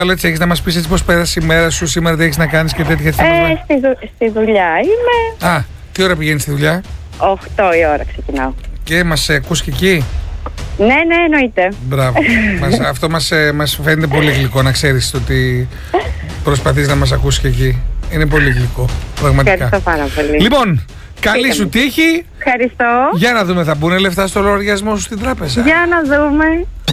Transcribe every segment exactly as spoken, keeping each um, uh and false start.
Αλλά έτσι έχεις να μας πεις έτσι πώς πέρασε η μέρα σου, σήμερα τι έχεις να κάνεις και τέτοια θέματα. Ε, στη, δου, στη δουλειά είμαι. Α, τι ώρα πηγαίνεις στη δουλειά? οκτώ η ώρα ξεκινάω. Και μας ε, ακούς και εκεί? Ναι, ναι, εννοείται. Μπράβο. μας, αυτό μας, ε, μας φαίνεται πολύ γλυκό να ξέρεις ότι προσπαθείς να μας ακούσεις και εκεί. Είναι πολύ γλυκό, πραγματικά. Ευχαριστώ πάρα πολύ. Λοιπόν, καλή σου τύχη. Ευχαριστώ. Για να δούμε, θα μπουν λεφτά στο λογαριασμό σου στην τράπεζα. Για να δούμε.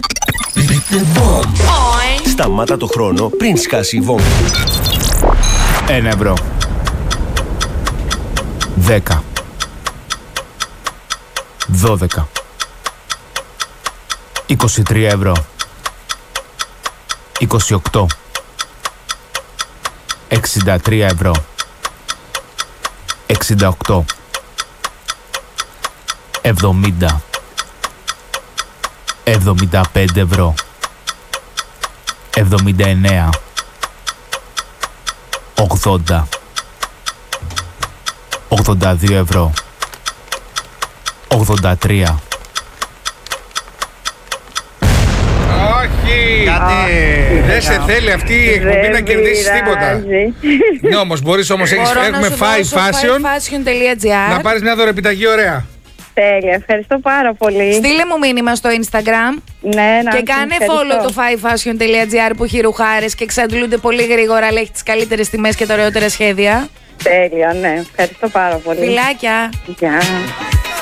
Σταμάτα το χρόνο πριν σκάσει η βόμβα. Ένα ευρώ. Δέκα. Δώδεκα. είκοσι τρία ευρώ. είκοσι οκτώ. εξήντα τρία ευρώ. εξήντα οκτώ. εβδομήντα. εβδομήντα πέντε ευρώ. εβδομήντα εννέα. ογδόντα. ογδόντα δύο ευρώ. ογδόντα τρία. Όχι! Κάτι. Δεν σε θέλει αυτή η εκπομπή να κερδίσεις τίποτα. Ναι, όμως μπορείς, όμως έχεις, έχουμε five fashion five fashion.gr να πάρεις μια δωρεπιταγή ωραία. Τέλεια, ευχαριστώ πάρα πολύ. Στείλε μου μήνυμα στο Instagram. Ναι, να Και κάνε follow το five fashion.gr που έχει ρουχάρες και εξαντλούνται πολύ γρήγορα, αλλά έχει τις καλύτερες τιμές και τα ωραιότερα σχέδια. Τέλεια, ναι, ευχαριστώ πάρα πολύ. Φιλάκια! Γεια.